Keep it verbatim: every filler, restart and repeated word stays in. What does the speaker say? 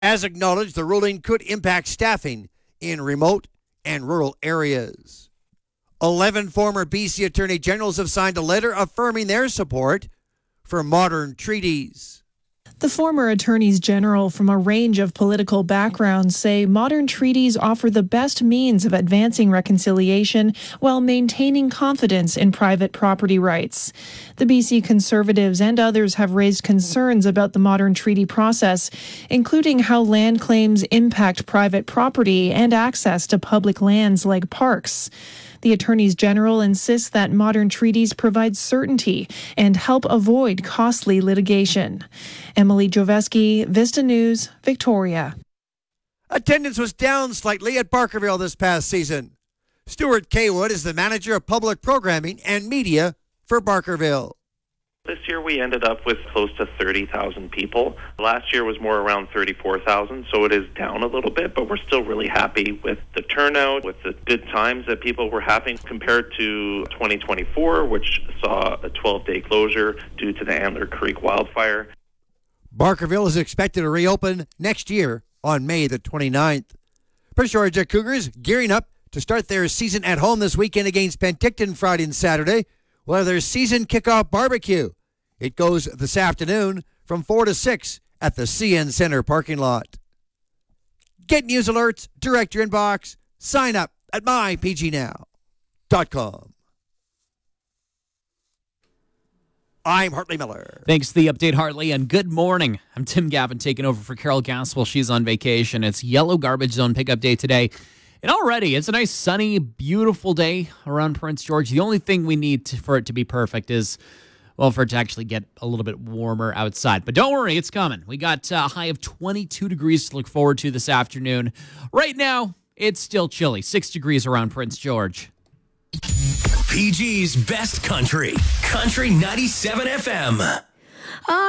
As acknowledged, the ruling could impact staffing in remote and rural areas. Eleven former B C Attorney Generals have signed a letter affirming their support for modern treaties. The former attorneys general from a range of political backgrounds say modern treaties offer the best means of advancing reconciliation while maintaining confidence in private property rights. The B C Conservatives and others have raised concerns about the modern treaty process, including how land claims impact private property and access to public lands like parks. The attorneys general insists that modern treaties provide certainty and help avoid costly litigation. Emily Joveski, Vista News, Victoria. Attendance was down slightly at Barkerville this past season. Stuart Kaywood is the manager of public programming and media for Barkerville. This year we ended up with close to thirty thousand people. Last year was more around thirty-four thousand, so it is down a little bit, but we're still really happy with the turnout, with the good times that people were having compared to twenty twenty-four, which saw a twelve-day closure due to the Antler Creek wildfire. Barkerville is expected to reopen next year on May the twenty-ninth. Prince George Cougars gearing up to start their season at home this weekend against Penticton Friday and Saturday. We'll have their season kickoff barbecue. It goes this afternoon from four to six at the C N Center parking lot. Get news alerts, direct your inbox, sign up at my p g now dot com. I'm Hartley Miller. Thanks for the update, Hartley, and good morning. I'm Tim Gavin taking over for Carol Gaspel. She's on vacation. It's yellow garbage zone pickup day today. And already, it's a nice, sunny, beautiful day around Prince George. The only thing we need to, for it to be perfect is, well, for it to actually get a little bit warmer outside. But don't worry, it's coming. We got a high of twenty-two degrees to look forward to this afternoon. Right now, it's still chilly, six degrees around Prince George. P G's Best Country, Country ninety-seven F M.